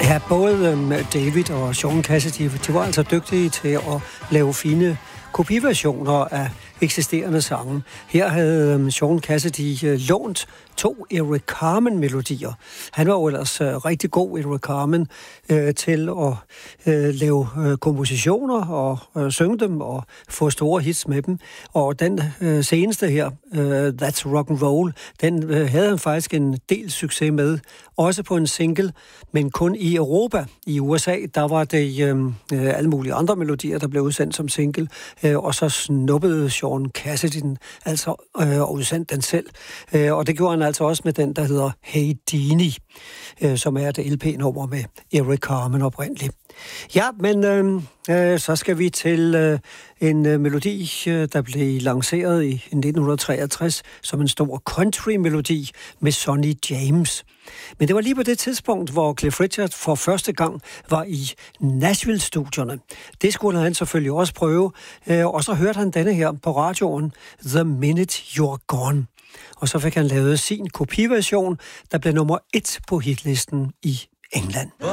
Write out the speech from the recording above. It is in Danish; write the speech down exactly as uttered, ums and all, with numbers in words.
Ja, både David og Sean Cassidy, de var altså dygtige til at lave fine kopiversioner af eksisterende sange. Her havde Sean Cassidy lånt to Eric Carmen-melodier. Han var jo ellers uh, rigtig god, Eric Carmen, uh, til at uh, lave uh, kompositioner og uh, synge dem og få store hits med dem. Og den uh, seneste her, uh, That's Rock and Roll, den uh, havde han faktisk en del succes med. Også på en single, men kun i Europa. I U S A, der var det uh, alle mulige andre melodier, der blev udsendt som single. Uh, og så snuppede Sean Cassidy den, altså uh, og udsendte den selv. Uh, og det gjorde han altså også med den, der hedder Hey Dini, øh, som er et L P-nummer med Eric Carmen oprindeligt. Ja, men øh, øh, så skal vi til øh, en øh, melodi, øh, der blev lanceret i nitten treogtres som en stor country-melodi med Sonny James. Men det var lige på det tidspunkt, hvor Cliff Richard for første gang var i Nashville-studierne. Det skulle han selvfølgelig også prøve, øh, og så hørte han denne her på radioen, The Minute You're Gone. Og så fik han lavet sin kopiversion, der blev nummer et på hitlisten i England.